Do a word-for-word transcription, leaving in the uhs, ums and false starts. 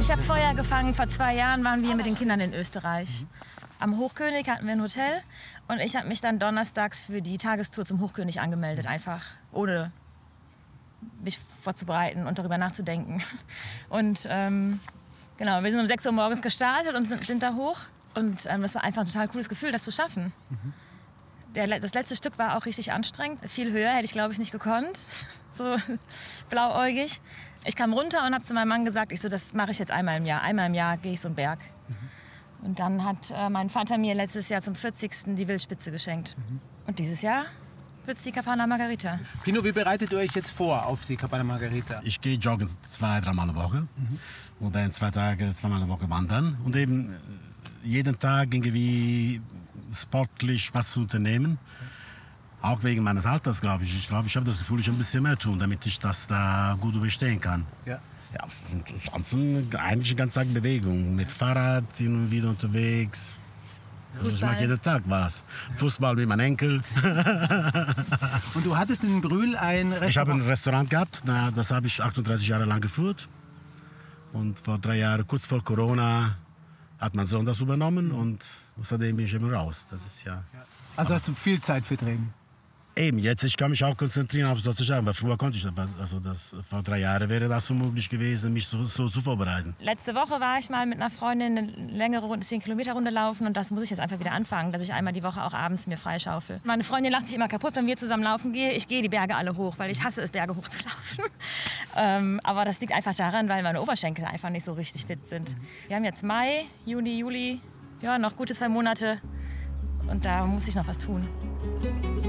Ich habe Feuer gefangen. Vor zwei Jahren waren wir mit den Kindern in Österreich. Am Hochkönig hatten wir ein Hotel und ich habe mich dann donnerstags für die Tagestour zum Hochkönig angemeldet, einfach ohne mich vorzubereiten und darüber nachzudenken. Und ähm, genau, wir sind um sechs Uhr morgens gestartet und sind, sind da hoch. Und ähm, das war einfach ein total cooles Gefühl, das zu schaffen. Mhm. Der, das letzte Stück war auch richtig anstrengend. Viel höher hätte ich, glaube ich, nicht gekonnt. So blauäugig. Ich kam runter und habe zu meinem Mann gesagt, ich so, das mache ich jetzt einmal im Jahr. Einmal im Jahr gehe ich so einen Berg. Mhm. Und dann hat äh, mein Vater mir letztes Jahr zum vierzigsten die Wildspitze geschenkt. Mhm. Und dieses Jahr wird es die Capana Margarita. Pino, wie bereitet ihr euch jetzt vor auf die Capana Margarita? Ich gehe joggen zwei, dreimal in der Woche. Mhm. Und dann zwei Tage, zweimal in der Woche wandern. Und eben jeden Tag irgendwie sportlich was zu unternehmen. Auch wegen meines Alters, glaube ich. Ich glaube, ich habe das Gefühl, ich habe ein bisschen mehr tun, damit ich das da gut überstehen kann. Ja. Ja, und ansonsten eigentlich eine ganze Tag Bewegung. Mit Fahrrad, hin und wieder unterwegs. Also ich mache jeden Tag was. Fußball wie mein Enkel. Und du hattest in Brühl ein Restaurant? Ich habe ein Restaurant gehabt, das habe ich achtunddreißig Jahre lang geführt. Und vor drei Jahren, kurz vor Corona, hat mein Sohn das übernommen und seitdem bin ich immer raus. Das ist ja. Also hast du viel Zeit für Training? Eben, jetzt ich kann mich auch konzentrieren auf sozusagen, weil früher konnte ich das. Also das, vor drei Jahren wäre das unmöglich gewesen, mich so, so zu vorbereiten. Letzte Woche war ich mal mit einer Freundin eine längere Runde, zehn Kilometer Runde laufen und das muss ich jetzt einfach wieder anfangen, dass ich einmal die Woche auch abends mir freischaufel. Meine Freundin lacht sich immer kaputt, wenn wir zusammen laufen gehen. Ich gehe die Berge alle hoch, weil ich hasse es, Berge hochzulaufen. ähm, aber das liegt einfach daran, weil meine Oberschenkel einfach nicht so richtig fit sind. Wir haben jetzt Mai, Juni, Juli, ja, noch gute zwei Monate und da muss ich noch was tun.